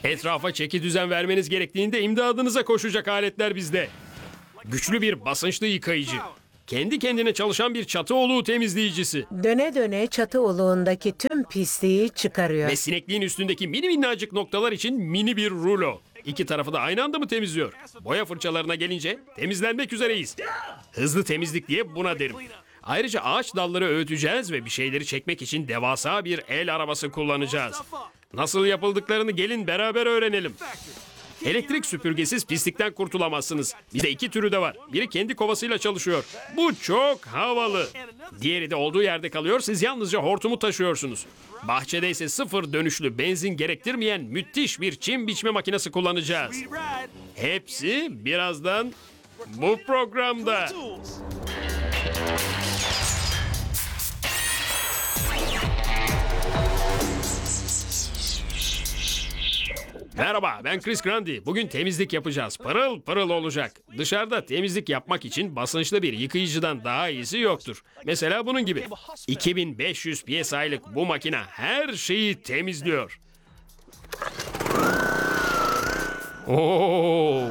Etrafa çeki düzen vermeniz gerektiğinde imdadınıza koşacak aletler bizde. Güçlü bir basınçlı yıkayıcı. Kendi kendine çalışan bir çatı oluğu temizleyicisi. Döne döne çatı oluğundaki tüm pisliği çıkarıyor. Ve sinekliğin üstündeki mini minnacık noktalar için mini bir rulo. İki tarafı da aynı anda mı temizliyor? Boya fırçalarına gelince temizlenmek üzereyiz. Hızlı temizlik diye buna derim. Ayrıca ağaç dalları öğüteceğiz ve bir şeyleri çekmek için devasa bir el arabası kullanacağız. Nasıl yapıldıklarını gelin beraber öğrenelim. Elektrik süpürgesiz pislikten kurtulamazsınız. Bizde iki türü de var. Biri kendi kovasıyla çalışıyor. Bu çok havalı. Diğeri de olduğu yerde kalıyor. Siz yalnızca hortumu taşıyorsunuz. Bahçede ise sıfır dönüşlü, benzin gerektirmeyen müthiş bir çim biçme makinesi kullanacağız. Hepsi birazdan bu programda. Merhaba, ben Chris Grundy. Bugün temizlik yapacağız. Pırıl pırıl olacak. Dışarıda temizlik yapmak için basınçlı bir yıkayıcıdan daha iyisi yoktur. Mesela bunun gibi. 2500 PSI'lık bu makine her şeyi temizliyor. Oo!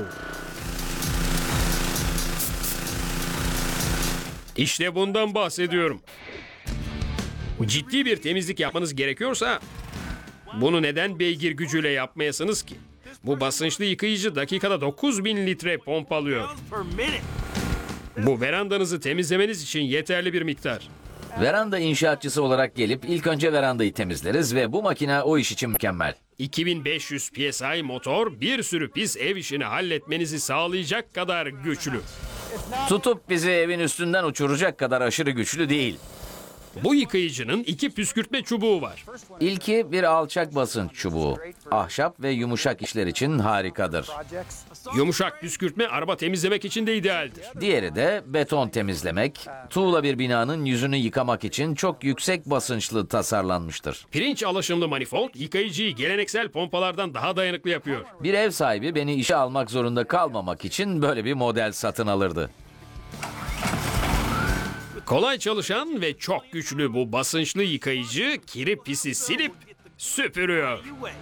İşte bundan bahsediyorum. Ciddi bir temizlik yapmanız gerekiyorsa bunu neden beygir gücüyle yapmayasınız ki? Bu basınçlı yıkayıcı dakikada 9000 litre pompalıyor. Bu verandanızı temizlemeniz için yeterli bir miktar. Veranda inşaatçısı olarak gelip ilk önce verandayı temizleriz ve bu makine o iş için mükemmel. 2500 PSI motor bir sürü pis ev işini halletmenizi sağlayacak kadar güçlü. Tutup bizi evin üstünden uçuracak kadar aşırı güçlü değil. Bu yıkayıcının iki püskürtme çubuğu var. İlki bir alçak basınç çubuğu. Ahşap ve yumuşak işler için harikadır. Yumuşak püskürtme araba temizlemek için de idealdir. Diğeri de beton temizlemek, tuğla bir binanın yüzünü yıkamak için çok yüksek basınçlı tasarlanmıştır. Pirinç alaşımlı manifold yıkayıcıyı geleneksel pompalardan daha dayanıklı yapıyor. Bir ev sahibi beni işe almak zorunda kalmamak için böyle bir model satın alırdı. Kolay çalışan ve çok güçlü bu basınçlı yıkayıcı kiri pisi silip süpürüyor.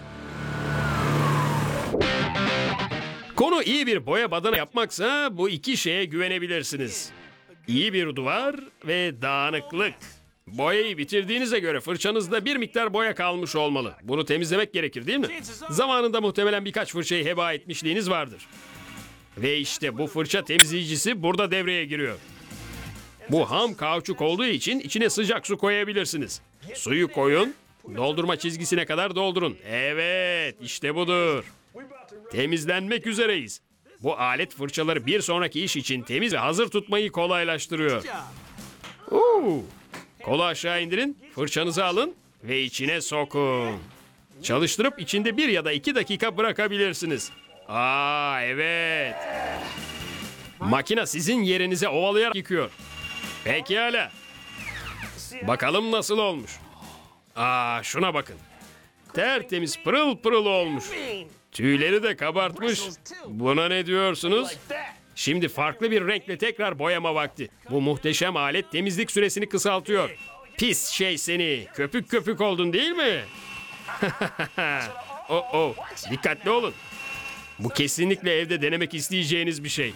Konu iyi bir boya badana yapmaksa bu iki şeye güvenebilirsiniz. İyi bir duvar ve dağınıklık. Boyayı bitirdiğinize göre fırçanızda bir miktar boya kalmış olmalı. Bunu temizlemek gerekir değil mi? Zamanında muhtemelen birkaç fırçayı heba etmişliğiniz vardır. Ve işte bu fırça temizleyicisi burada devreye giriyor. Bu ham kauçuk olduğu için içine sıcak su koyabilirsiniz. Suyu koyun, doldurma çizgisine kadar doldurun. Evet, işte budur. Temizlenmek üzereyiz. Bu alet fırçaları bir sonraki iş için temiz ve hazır tutmayı kolaylaştırıyor. Kolu aşağı indirin, fırçanızı alın ve içine sokun. Çalıştırıp içinde 1 ya da 2 dakika bırakabilirsiniz. Evet. Makine sizin yerinize ovalayarak yıkıyor. Pekala. Bakalım nasıl olmuş. Şuna bakın. Tertemiz pırıl pırıl olmuş. Tüyleri de kabartmış. Buna ne diyorsunuz? Şimdi farklı bir renkle tekrar boyama vakti. Bu muhteşem alet temizlik süresini kısaltıyor. Pis şey seni. Köpük köpük oldun değil mi? Dikkatli olun. Bu kesinlikle evde denemek isteyeceğiniz bir şey.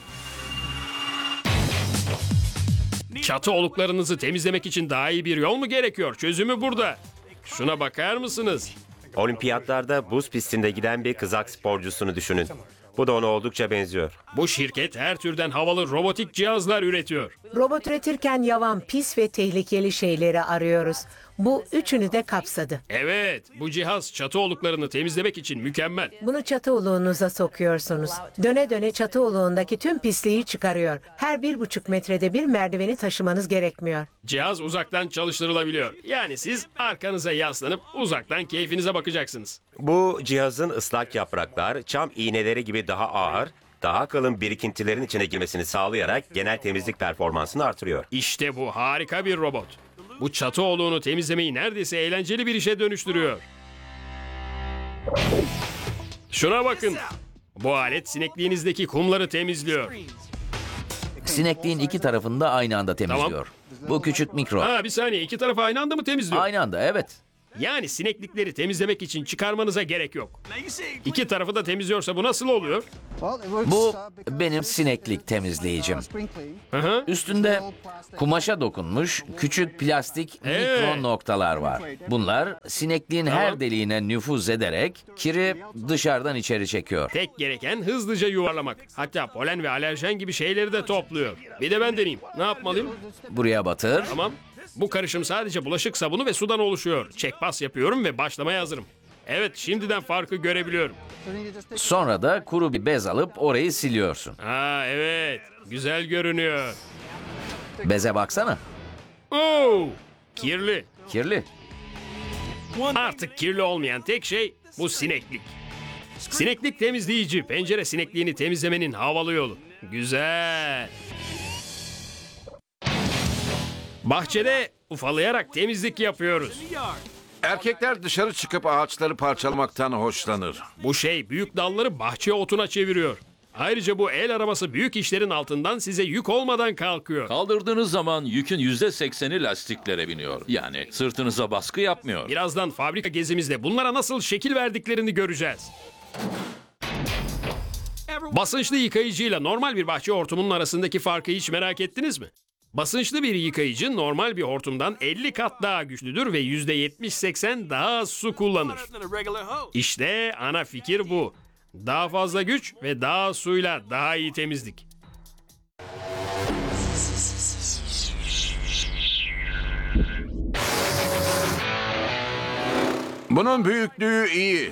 Çatı oluklarınızı temizlemek için daha iyi bir yol mu gerekiyor? Çözümü burada. Şuna bakar mısınız? Olimpiyatlarda buz pistinde giden bir kızak sporcusunu düşünün. Bu da ona oldukça benziyor. Bu şirket her türden havalı robotik cihazlar üretiyor. Robot üretirken yavan, pis ve tehlikeli şeyleri arıyoruz. Bu üçünü de kapsadı. Evet, bu cihaz çatı oluklarını temizlemek için mükemmel. Bunu çatı oluğunuza sokuyorsunuz. Döne döne çatı oluğundaki tüm pisliği çıkarıyor. Her 1,5 metrede bir merdiveni taşımanız gerekmiyor. Cihaz uzaktan çalıştırılabiliyor. Yani siz arkanıza yaslanıp uzaktan keyfinize bakacaksınız. Bu cihazın ıslak yapraklar, çam iğneleri gibi daha ağır, daha kalın birikintilerin içine girmesini sağlayarak genel temizlik performansını artırıyor. İşte bu harika bir robot. Bu çatı oluğunu temizlemeyi neredeyse eğlenceli bir işe dönüştürüyor. Şuna bakın. Bu alet sinekliğinizdeki kumları temizliyor. Sinekliğin iki tarafını da aynı anda temizliyor. Bu küçük mikro. Bir saniye, iki tarafı aynı anda mı temizliyor? Aynı anda, evet. Yani sineklikleri temizlemek için çıkarmanıza gerek yok. İki tarafı da temizliyorsa bu nasıl oluyor? Bu benim sineklik temizleyicim. Hı. Üstünde kumaşa dokunmuş küçük plastik mikro noktalar var. Bunlar sinekliğin her deliğine nüfuz ederek kiri dışarıdan içeri çekiyor. Tek gereken hızlıca yuvarlamak. Hatta polen ve alerjen gibi şeyleri de topluyor. Bir de ben deneyeyim. Ne yapmalıyım? Buraya batır. Tamam. Bu karışım sadece bulaşık sabunu ve sudan oluşuyor. Çek bas yapıyorum ve başlamaya hazırım. Evet, şimdiden farkı görebiliyorum. Sonra da kuru bir bez alıp orayı siliyorsun. Evet. Güzel görünüyor. Beze baksana. Oo! Kirli. Kirli. Artık kirli olmayan tek şey bu sineklik. Sineklik temizleyici, pencere sinekliğini temizlemenin havalı yolu. Güzel. Bahçede ufalayarak temizlik yapıyoruz. Erkekler dışarı çıkıp ağaçları parçalamaktan hoşlanır. Bu şey büyük dalları bahçe otuna çeviriyor. Ayrıca bu el arabası büyük işlerin altından size yük olmadan kalkıyor. Kaldırdığınız zaman yükün %80'i lastiklere biniyor. Yani sırtınıza baskı yapmıyor. Birazdan fabrika gezimizde bunlara nasıl şekil verdiklerini göreceğiz. Basınçlı yıkayıcıyla normal bir bahçe hortumunun arasındaki farkı hiç merak ettiniz mi? Basınçlı bir yıkayıcı normal bir hortumdan 50 kat daha güçlüdür ve %70-80 daha az su kullanır. İşte ana fikir bu. Daha fazla güç ve daha az suyla daha iyi temizlik. Bunun büyüklüğü iyi.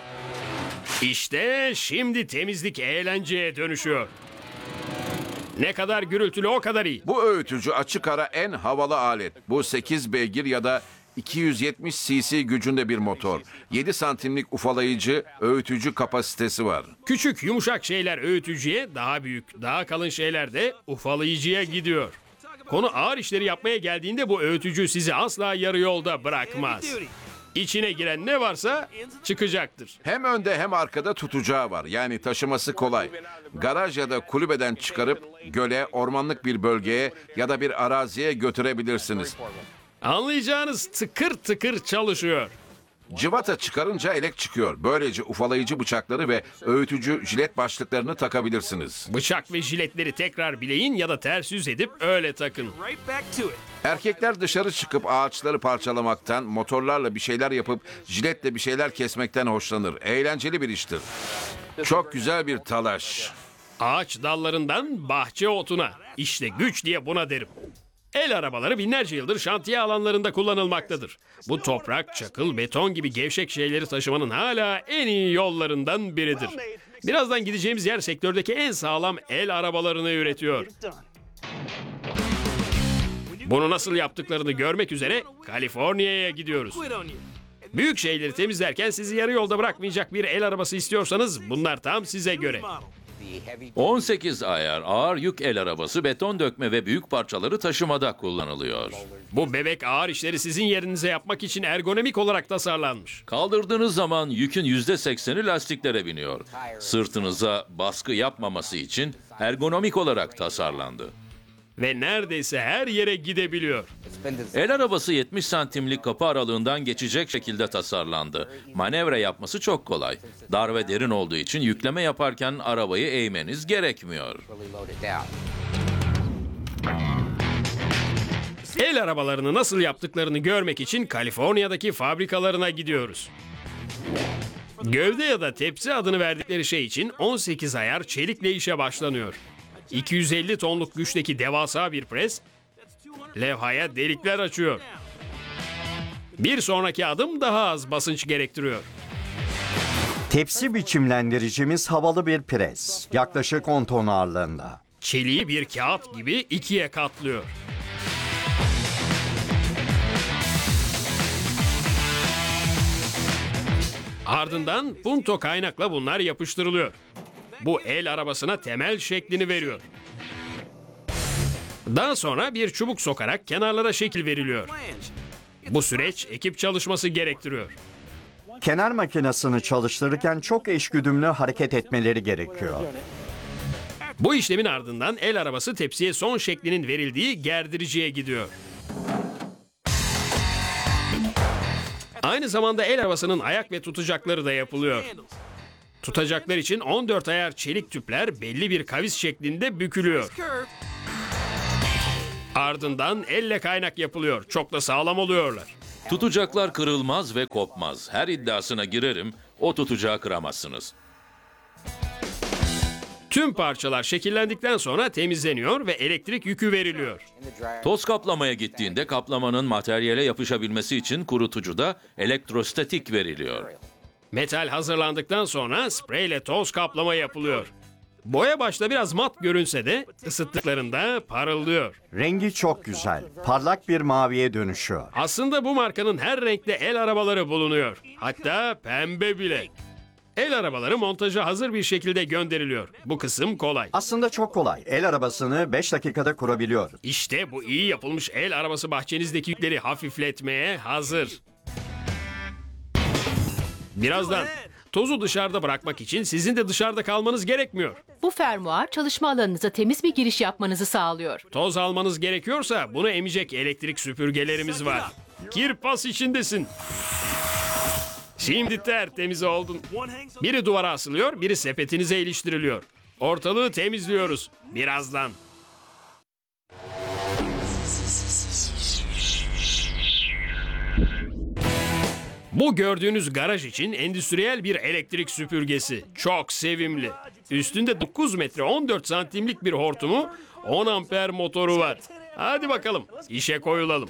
İşte şimdi temizlik eğlenceye dönüşüyor. Ne kadar gürültülü o kadar iyi. Bu öğütücü açık ara en havalı alet. Bu 8 beygir ya da 270 cc gücünde bir motor. 7 santimlik ufalayıcı, öğütücü kapasitesi var. Küçük yumuşak şeyler öğütücüye, daha büyük, daha kalın şeyler de ufalayıcıya gidiyor. Konu ağır işleri yapmaya geldiğinde bu öğütücü sizi asla yarı yolda bırakmaz. İçine giren ne varsa çıkacaktır. Hem önde hem arkada tutacağı var. Yani taşıması kolay. Garaj ya da kulübeden çıkarıp göle, ormanlık bir bölgeye ya da bir araziye götürebilirsiniz. Anlayacağınız tıkır tıkır çalışıyor. Cıvata çıkarınca elek çıkıyor. Böylece ufalayıcı bıçakları ve öğütücü jilet başlıklarını takabilirsiniz. Bıçak ve jiletleri tekrar bileyin ya da ters yüz edip öyle takın. Erkekler dışarı çıkıp ağaçları parçalamaktan, motorlarla bir şeyler yapıp jiletle bir şeyler kesmekten hoşlanır. Eğlenceli bir iştir. Çok güzel bir talaş. Ağaç dallarından bahçe otuna. İşte güç diye buna derim. El arabaları binlerce yıldır şantiye alanlarında kullanılmaktadır. Bu toprak, çakıl, beton gibi gevşek şeyleri taşımanın hala en iyi yollarından biridir. Birazdan gideceğimiz yer sektördeki en sağlam el arabalarını üretiyor. Bunu nasıl yaptıklarını görmek üzere Kaliforniya'ya gidiyoruz. Büyük şeyleri temizlerken sizi yarı yolda bırakmayacak bir el arabası istiyorsanız bunlar tam size göre. 18 ayar ağır yük el arabası beton dökme ve büyük parçaları taşımada kullanılıyor. Bu bebek ağır işleri sizin yerinize yapmak için ergonomik olarak tasarlanmış. Kaldırdığınız zaman yükün %80'i lastiklere biniyor. Sırtınıza baskı yapmaması için ergonomik olarak tasarlandı. Ve neredeyse her yere gidebiliyor. El arabası 70 santimlik kapı aralığından geçecek şekilde tasarlandı. Manevra yapması çok kolay. Dar ve derin olduğu için yükleme yaparken arabayı eğmeniz gerekmiyor. El arabalarını nasıl yaptıklarını görmek için Kaliforniya'daki fabrikalarına gidiyoruz. Gövde ya da tepsi adını verdikleri şey için 18 ayar çelikle işe başlanıyor. 250 tonluk güçteki devasa bir pres levhaya delikler açıyor. Bir sonraki adım daha az basınç gerektiriyor. Tepsi biçimlendiricimiz havalı bir pres. Yaklaşık 10 ton ağırlığında. Çeliği bir kağıt gibi ikiye katlıyor. Ardından punto kaynakla bunlar yapıştırılıyor. Bu el arabasına temel şeklini veriyor. Daha sonra bir çubuk sokarak kenarlara şekil veriliyor. Bu süreç ekip çalışması gerektiriyor. Kenar makinesini çalıştırırken çok eşgüdümlü hareket etmeleri gerekiyor. Bu işlemin ardından el arabası tepsiye son şeklinin verildiği gerdiriciye gidiyor. Aynı zamanda el arabasının ayak ve tutacakları da yapılıyor. Tutacaklar için 14 ayar çelik tüpler belli bir kavis şeklinde bükülüyor. Ardından elle kaynak yapılıyor. Çok da sağlam oluyorlar. Tutacaklar kırılmaz ve kopmaz. Her iddiasına girerim, o tutacağı kıramazsınız. Tüm parçalar şekillendikten sonra temizleniyor ve elektrik yükü veriliyor. Toz kaplamaya gittiğinde kaplamanın materyale yapışabilmesi için kurutucuda elektrostatik veriliyor. Metal hazırlandıktan sonra spreyle toz kaplama yapılıyor. Boya başta biraz mat görünse de ısıttıklarında parıldıyor. Rengi çok güzel. Parlak bir maviye dönüşüyor. Aslında bu markanın her renkte el arabaları bulunuyor. Hatta pembe bile. El arabaları montaja hazır bir şekilde gönderiliyor. Bu kısım kolay. Aslında çok kolay. El arabasını 5 dakikada kurabiliyoruz. İşte bu iyi yapılmış el arabası bahçenizdeki yükleri hafifletmeye hazır. Birazdan tozu dışarıda bırakmak için sizin de dışarıda kalmanız gerekmiyor. Bu fermuar çalışma alanınıza temiz bir giriş yapmanızı sağlıyor. Toz almanız gerekiyorsa bunu emecek elektrik süpürgelerimiz var. Kirpas içindesin. Şimdi tertemiz oldun. Biri duvara asılıyor, biri sepetinize iliştiriliyor. Ortalığı temizliyoruz birazdan. Bu gördüğünüz garaj için endüstriyel bir elektrik süpürgesi. Çok sevimli. Üstünde 9 metre 14 santimlik bir hortumu, 10 amper motoru var. Hadi bakalım işe koyulalım.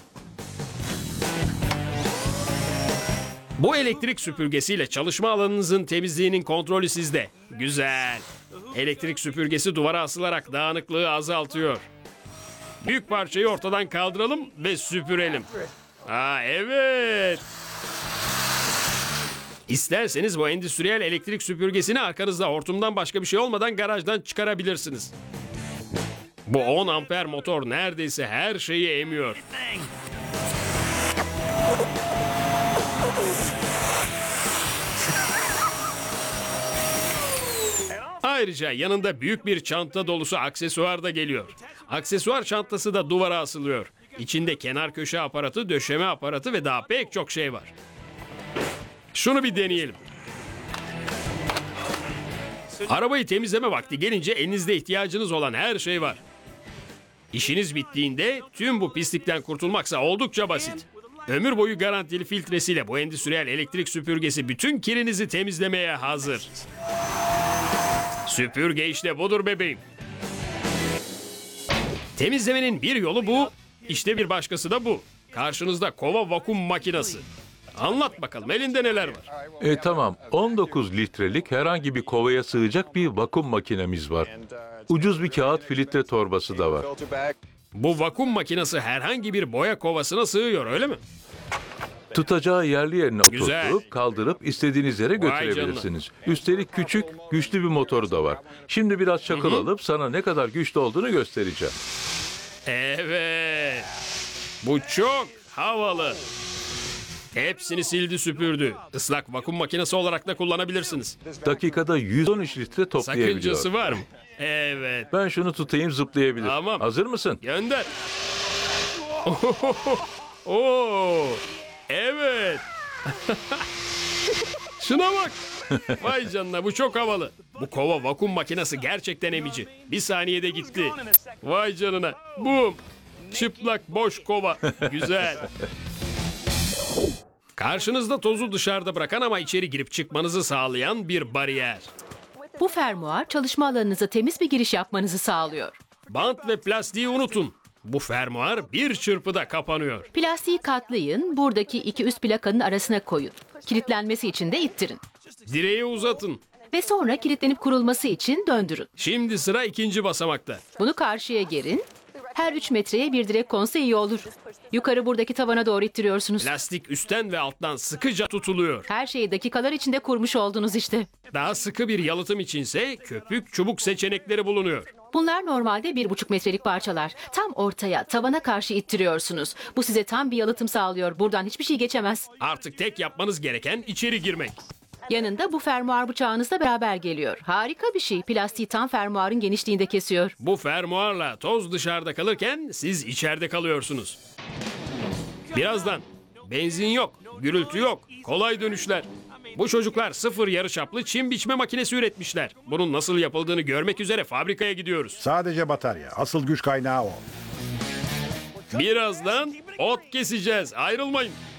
Bu elektrik süpürgesiyle çalışma alanınızın temizliğinin kontrolü sizde. Güzel. Elektrik süpürgesi duvara asılarak dağınıklığı azaltıyor. Büyük parçayı ortadan kaldıralım ve süpürelim. Evet. İsterseniz bu endüstriyel elektrik süpürgesini arkanızda hortumdan başka bir şey olmadan garajdan çıkarabilirsiniz. Bu 10 amper motor neredeyse her şeyi emiyor. Ayrıca yanında büyük bir çanta dolusu aksesuar da geliyor. Aksesuar çantası da duvara asılıyor. İçinde kenar köşe aparatı, döşeme aparatı ve daha pek çok şey var. Şunu bir deneyelim. Arabayı temizleme vakti gelince elinizde ihtiyacınız olan her şey var. İşiniz bittiğinde tüm bu pislikten kurtulmaksa oldukça basit. Ömür boyu garantili filtresiyle bu endüstriyel elektrik süpürgesi bütün kirinizi temizlemeye hazır. Süpürge işte budur bebeğim. Temizlemenin bir yolu bu, işte bir başkası da bu. Karşınızda kova vakum makinesi. Anlat bakalım elinde neler var? Tamam, 19 litrelik herhangi bir kovaya sığacak bir vakum makinemiz var. Ucuz bir kağıt filtre torbası da var. Bu vakum makinesi herhangi bir boya kovasına sığıyor öyle mi? Tutacağı yerli yerine Güzel. oturtup kaldırıp istediğiniz yere götürebilirsiniz. Üstelik küçük, güçlü bir motoru da var. Şimdi biraz çakıl alıp sana ne kadar güçlü olduğunu göstereceğim. Evet. Bu çok havalı. Hepsini sildi süpürdü. Islak vakum makinesi olarak da kullanabilirsiniz. Dakikada 113 litre toplayabiliyor. Sakıncası var mı? Evet. Ben şunu tutayım, zıplayabilir. Tamam. Hazır mısın? Gönder. Oo. Evet. Şuna bak. Vay canına bu çok havalı. Bu kova vakum makinesi gerçekten emici. Bir saniyede gitti. Vay canına. Bum. Çıplak boş kova. Güzel. Karşınızda tozu dışarıda bırakan ama içeri girip çıkmanızı sağlayan bir bariyer. Bu fermuar çalışma alanınıza temiz bir giriş yapmanızı sağlıyor. Bant ve plastiği unutun. Bu fermuar bir çırpıda kapanıyor. Plastiği katlayın, buradaki iki üst plakanın arasına koyun. Kilitlenmesi için de ittirin. Direği uzatın. Ve sonra kilitlenip kurulması için döndürün. Şimdi sıra ikinci basamakta. Bunu karşıya gerin. Her 3 metreye bir direk konsa iyi olur. Yukarı buradaki tavana doğru ittiriyorsunuz. Lastik üstten ve alttan sıkıca tutuluyor. Her şeyi dakikalar içinde kurmuş oldunuz işte. Daha sıkı bir yalıtım içinse köpük çubuk seçenekleri bulunuyor. Bunlar normalde 1,5 metrelik parçalar. Tam ortaya, tavana karşı ittiriyorsunuz. Bu size tam bir yalıtım sağlıyor. Buradan hiçbir şey geçemez. Artık tek yapmanız gereken içeri girmek. Yanında bu fermuar bıçağınızla beraber geliyor. Harika bir şey. Plastiği tam fermuarın genişliğinde kesiyor. Bu fermuarla toz dışarıda kalırken siz içeride kalıyorsunuz. Birazdan benzin yok, Gürültü yok. Kolay dönüşler. Bu çocuklar sıfır yarıçaplı çim biçme makinesi üretmişler. Bunun nasıl yapıldığını görmek üzere fabrikaya gidiyoruz. Sadece batarya. Asıl güç kaynağı o. Birazdan ot keseceğiz. Ayrılmayın.